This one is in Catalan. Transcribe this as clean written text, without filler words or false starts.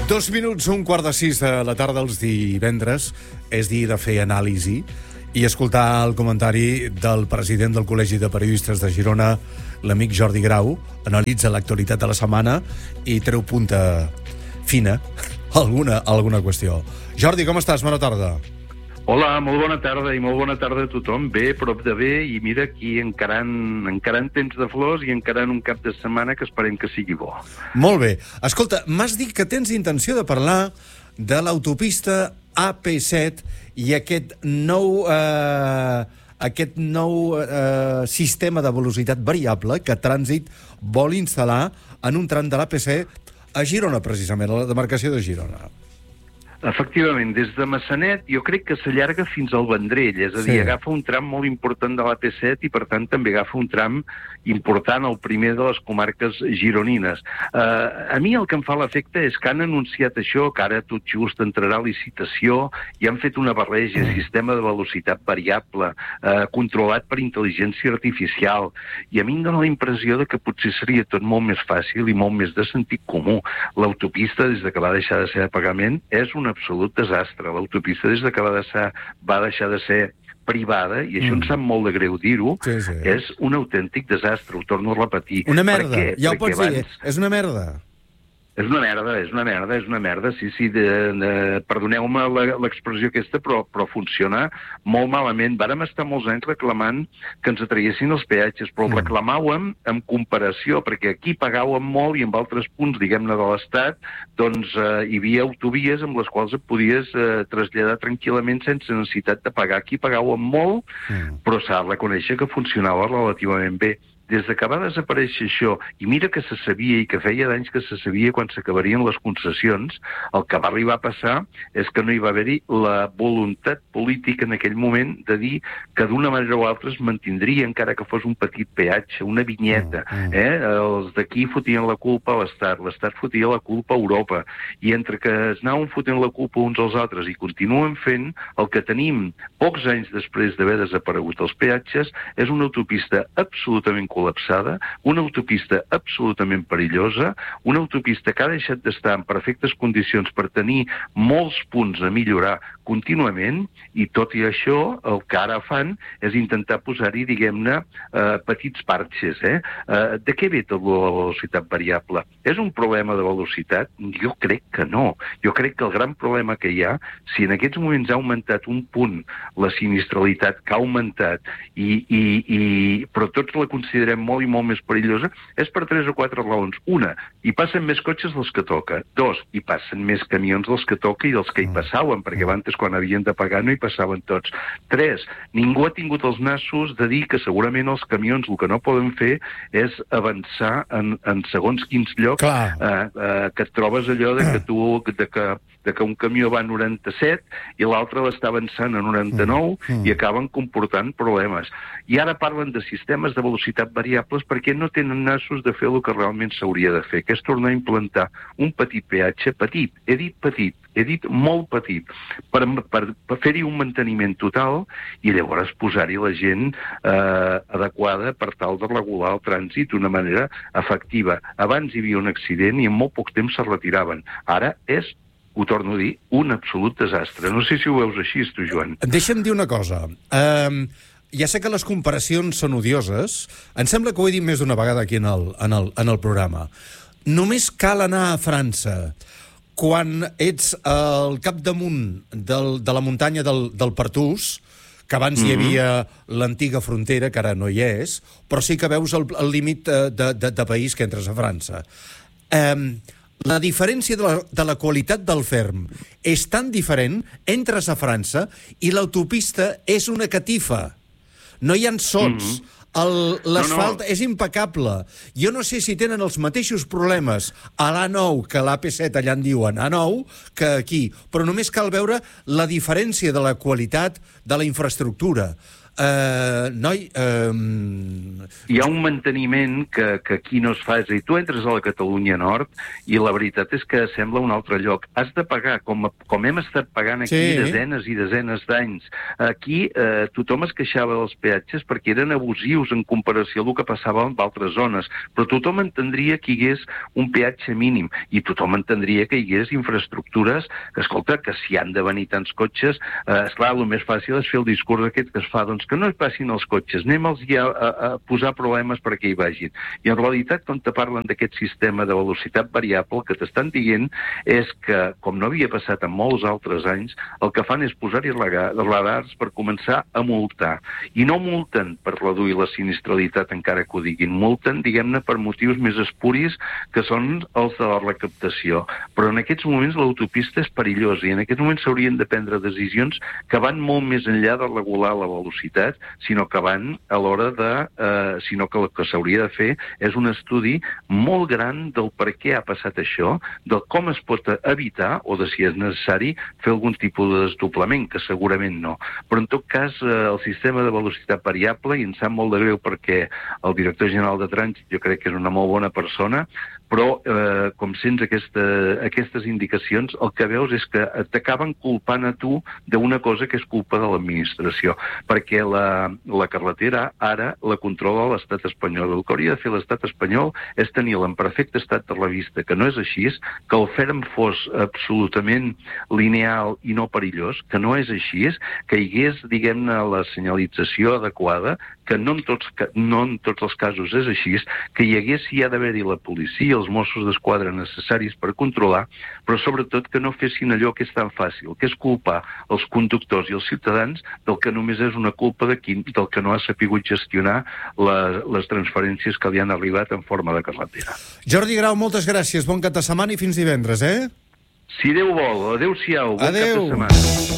2 minuts, 1:15 de la tarda els divendres. És dia de fer anàlisi i escoltar el comentari del president del Col·legi de Periodistes de Girona, l'amic Jordi Grau. Analitza l'actualitat de la setmana i treu punta fina alguna qüestió. Jordi, com estàs? Bona tarda. Hola, molt bona tarda i molt bona tarda a tothom. Bé, prop de bé, i mira aquí encarant temps de flors i encarant un cap de setmana que esperem que sigui bo. Molt bé. Escolta, m'has dit que tens intenció de parlar de l'autopista AP7 i aquest nou sistema de velocitat variable que Trànsit vol instal·lar en un tram de l'AP7 a Girona, precisament, a la demarcació de Girona. Efectivament, des de Massanet jo crec que s'allarga fins al Vendrell, és a dir, agafa un tram molt important de l'AP7 i per tant també agafa un tram important, el primer de les comarques gironines. A mi el que em fa l'efecte és que han anunciat això, que ara tot just entrarà a licitació i han fet una barreja, sistema de velocitat variable, controlat per intel·ligència artificial, i a mi em dóna la impressió de que potser seria tot molt més fàcil i molt més de sentit comú. L'autopista, des de que va deixar de ser de pagament, és un absolut desastre. L'autopista, des de que va deixar de ser privada, i això em sap molt de greu dir-ho, és un autèntic desastre, ho torno a repetir. Una merda, ja ho pots dir, és una merda. És una merda, sí, perdoneu-me l'expressió aquesta, però funciona molt malament. Vàrem estar molts anys reclamant que ens atraiessin els peatges, però reclamàvem en comparació, perquè aquí pagàvem molt i en altres punts, diguem-ne, de l'Estat, doncs hi havia autovies amb les quals et podies traslladar tranquil·lament sense necessitat de pagar. Aquí pagàvem molt, però s'ha de reconèixer que funcionava relativament bé. Des de que va desaparèixer això, i mira que se sabia i que feia d'anys que se sabia quan s'acabarien les concessions, el que va arribar a passar és que no hi va haver-hi la voluntat política en aquell moment de dir que d'una manera o altra es mantindria, encara que fos un petit peatge, una vinyeta. Els d'aquí fotien la culpa a l'Estat fotia la culpa a Europa, i entre que es anaven fotent la culpa uns als altres i continuen fent, el que tenim pocs anys després d'haver desaparegut els peatges és una autopista absolutament col·lapsada, una autopista absolutament perillosa, una autopista que ha deixat d'estar en perfectes condicions per tenir molts punts a millorar contínuament, i tot i això el que ara fan és intentar posar-hi, diguem-ne, petits parxes. De què ve tot la velocitat variable? És un problema de velocitat? Jo crec que no. Jo crec que el gran problema que hi ha, si en aquests moments ha augmentat un punt la sinistralitat que ha augmentat, però tots la considerem molt i molt més perillosa, és per 3 o 4 raons. Una, hi passen més cotxes dels que toca. 2, hi passen més camions dels que toca i dels que hi passaven, perquè abans, quan havien de pagar, no hi passaven tots. 3, ningú ha tingut els nassos de dir que segurament els camions el que no poden fer és avançar en segons quins llocs, que et trobes allò de que un camió va a 97 i l'altre l'està avançant a 99 i acaben comportant problemes. I ara parlen de sistemes de velocitat variables perquè no tenen nassos de fer el que realment s'hauria de fer, que és tornar a implantar un petit peatge, petit, he dit molt petit, per fer-hi un manteniment total i llavors posar-hi la gent adequada per tal de regular el trànsit d'una manera efectiva. Abans hi havia un accident i en molt poc temps se retiraven. Ara és, ho torno a dir, un absolut desastre. No sé si ho veus així, tu, Joan. Deixa'm dir una cosa. Ja sé que les comparacions són odioses. Em sembla que ho he dit més d'una vegada aquí en el programa. Només cal anar a França quan ets al capdamunt de la muntanya del Pertús, que abans hi havia l'antiga frontera, que ara no hi és, però sí que veus el límit de país que entres a França. La diferència de la qualitat del ferm és tan diferent, entres a França i l'autopista és una catifa. No hi ha sots. L'asfalt és impecable. Jo no sé si tenen els mateixos problemes a l'A9 que a l'AP7, allà en diuen A9, que aquí. Però només cal veure la diferència de la qualitat de la infraestructura. Noi... Hi ha un manteniment que aquí no es fa. És a dir, tu entres a la Catalunya Nord i la veritat és que sembla un altre lloc. Has de pagar, com hem estat pagant aquí desenes i desenes d'anys. Aquí tothom es queixava dels peatges perquè eren abusius en comparació al que passava en altres zones, però tothom entendria que hi hagués un peatge mínim i tothom entendria que hi hagués infraestructures que, escolta, que si han de venir tants cotxes, esclar, el més fàcil és fer el discurs aquest que es fa, doncs que no es passin els cotxes, anem-los ja a posar problemes perquè hi vagin. I en realitat, quan te parlen d'aquest sistema de velocitat variable, el que t'estan dient és que, com no havia passat en molts altres anys, el que fan és posar-hi radars per començar a multar. I no multen per reduir la sinistralitat, encara que ho diguin. Multen, diguem-ne, per motius més espuris, que són els de la recaptació. Però en aquests moments l'autopista és perillosa i en aquests moments s'haurien de prendre decisions que van molt més enllà de regular la velocitat, sinó que van a l'hora de... sinó que el que s'hauria de fer és un estudi molt gran del per què ha passat això, de com es pot evitar, o de si és necessari fer algun tipus de desdoblament, que segurament no. Però en tot cas, el sistema de velocitat variable, i em sap molt de greu perquè el director general de Trànsit jo crec que és una molt bona persona, però com sents aquestes indicacions, el que veus és que t'acaben culpant a tu d'una cosa que és culpa de l'administració, perquè la carretera ara la controla l'estat espanyol. El que hauria de fer l'estat espanyol és tenir-la en perfecte estat de la vista, que no és així, que el ferm fos absolutament lineal i no perillós, que no és així, que hi hagués, diguem-ne, la senyalització adequada, que no en tots els casos és així, que hi hagués, hi ha d'haver-hi la policia, els Mossos d'Esquadra necessaris per controlar, però sobretot que no fessin allò que és tan fàcil, que és culpar els conductors i els ciutadans del que només és una culpa del que no ha sapigut gestionar les transferències que li han arribat en forma de carretera. Jordi Grau, moltes gràcies, bon cap de setmana i fins divendres, eh? Si Déu vol, adéu-siau, bon cap de Adéu. setmana.